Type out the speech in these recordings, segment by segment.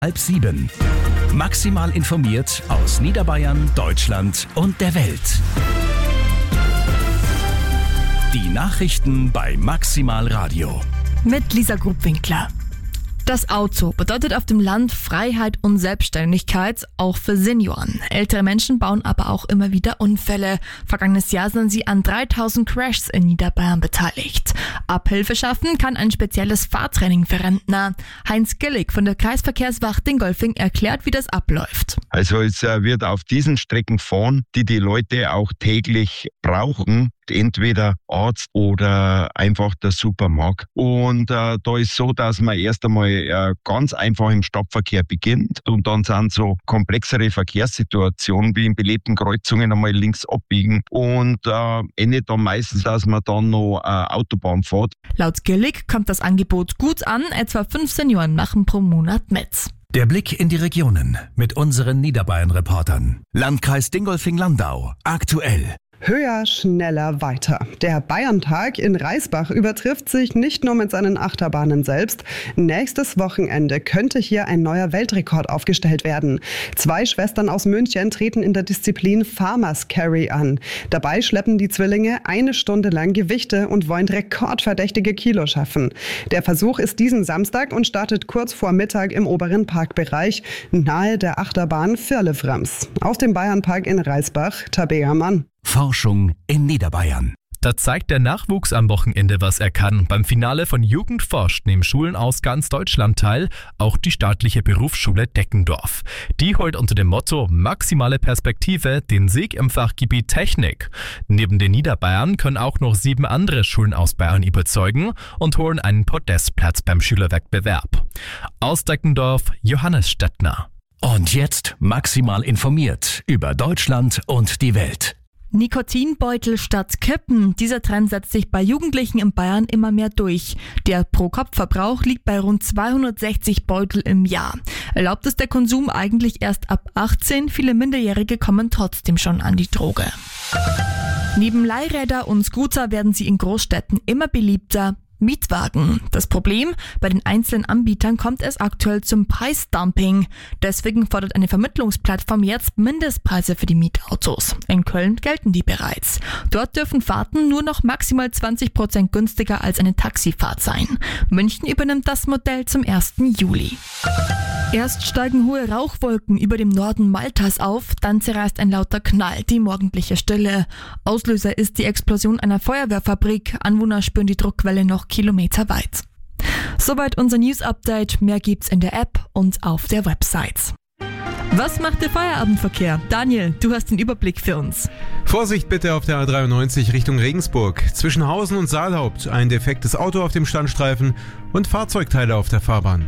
6:30. Maximal informiert aus Niederbayern, Deutschland und der Welt. Die Nachrichten bei Maximal Radio. Mit Lisa Grubwinkler. Das Auto bedeutet auf dem Land Freiheit und Selbstständigkeit, auch für Senioren. Ältere Menschen bauen aber auch immer wieder Unfälle. Vergangenes Jahr sind sie an 3000 Crashs in Niederbayern beteiligt. Abhilfe schaffen kann ein spezielles Fahrtraining für Rentner. Heinz Gillig von der Kreisverkehrswacht Dingolfing erklärt, wie das abläuft. Also es wird auf diesen Strecken fahren, die Leute auch täglich brauchen. Entweder Arzt oder einfach der Supermarkt. Und da ist so, dass man erst einmal ganz einfach im Stadtverkehr beginnt und dann sind so komplexere Verkehrssituationen wie in belebten Kreuzungen einmal links abbiegen und endet dann meistens, dass man dann noch Autobahn fährt. Laut Gillig kommt das Angebot gut an, etwa 5 Senioren machen pro Monat mit. Der Blick in die Regionen mit unseren Niederbayern-Reportern. Landkreis Dingolfing-Landau. Aktuell. Höher, schneller, weiter. Der Bayerntag in Reisbach übertrifft sich nicht nur mit seinen Achterbahnen selbst. Nächstes Wochenende könnte hier ein neuer Weltrekord aufgestellt werden. 2 Schwestern aus München treten in der Disziplin Farmers Carry an. Dabei schleppen die Zwillinge 1 Stunde lang Gewichte und wollen rekordverdächtige Kilo schaffen. Der Versuch ist diesen Samstag und startet kurz vor Mittag im oberen Parkbereich nahe der Achterbahn Firlefanz. Aus dem Bayernpark in Reisbach, Tabea Mann. Forschung in Niederbayern. Da zeigt der Nachwuchs am Wochenende, was er kann. Beim Finale von Jugend forscht nehmen Schulen aus ganz Deutschland teil, auch die staatliche Berufsschule Deckendorf. Die holt unter dem Motto Maximale Perspektive den Sieg im Fachgebiet Technik. Neben den Niederbayern können auch noch 7 andere Schulen aus Bayern überzeugen und holen einen Podestplatz beim Schülerwettbewerb. Aus Deckendorf, Johannes Stettner. Und jetzt maximal informiert über Deutschland und die Welt. Nikotinbeutel statt Kippen. Dieser Trend setzt sich bei Jugendlichen in Bayern immer mehr durch. Der Pro-Kopf-Verbrauch liegt bei rund 260 Beutel im Jahr. Erlaubt ist der Konsum eigentlich erst ab 18. Viele Minderjährige kommen trotzdem schon an die Droge. Neben Leihräder und Scooter werden sie in Großstädten immer beliebter. Mietwagen. Das Problem, bei den einzelnen Anbietern kommt es aktuell zum Preisdumping. Deswegen fordert eine Vermittlungsplattform jetzt Mindestpreise für die Mietautos. In Köln gelten die bereits. Dort dürfen Fahrten nur noch maximal 20% günstiger als eine Taxifahrt sein. München übernimmt das Modell zum 1. Juli. Erst steigen hohe Rauchwolken über dem Norden Maltas auf, dann zerreißt ein lauter Knall die morgendliche Stille. Auslöser ist die Explosion einer Feuerwehrfabrik. Anwohner spüren die Druckwelle noch kilometerweit. Soweit unser News-Update. Mehr gibt's in der App und auf der Website. Was macht der Feierabendverkehr? Daniel, du hast den Überblick für uns. Vorsicht bitte auf der A93 Richtung Regensburg. Zwischen Hausen und Saalhaupt ein defektes Auto auf dem Standstreifen und Fahrzeugteile auf der Fahrbahn.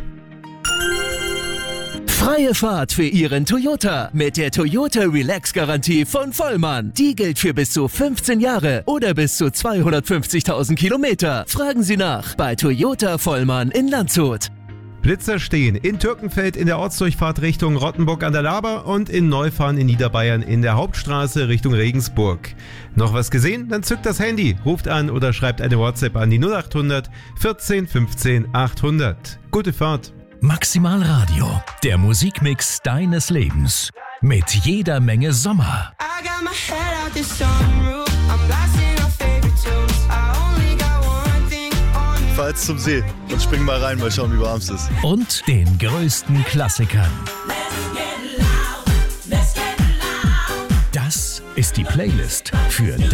Freie Fahrt für Ihren Toyota mit der Toyota Relax-Garantie von Vollmann. Die gilt für bis zu 15 Jahre oder bis zu 250.000 Kilometer. Fragen Sie nach bei Toyota Vollmann in Landshut. Blitzer stehen in Türkenfeld in der Ortsdurchfahrt Richtung Rottenburg an der Laber und in Neufahren in Niederbayern in der Hauptstraße Richtung Regensburg. Noch was gesehen? Dann zückt das Handy, ruft an oder schreibt eine WhatsApp an die 0800 14 15 800. Gute Fahrt! Maximal Radio, der Musikmix deines Lebens. Mit jeder Menge Sommer. Fahr jetzt zum See und spring mal rein, mal schauen, wie warm es ist. Und den größten Klassikern. Das ist die Playlist für